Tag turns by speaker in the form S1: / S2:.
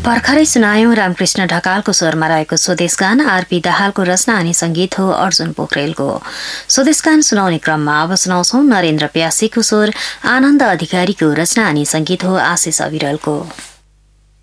S1: भर्खरै सुनायौं रामकृष्ण ढकालको स्वरमा रहेको स्वदेश गान, आरपी दाहालको रचना अनि संगीत हो अर्जुन पोखरेलको। स्वदेश गान सुनाउने क्रममा अब सुनाउँछौ नरेन्द्र प्यासीको स्वर, आनन्द अधिकारीको रचना अनि संगीत हो आशिष अविरलको।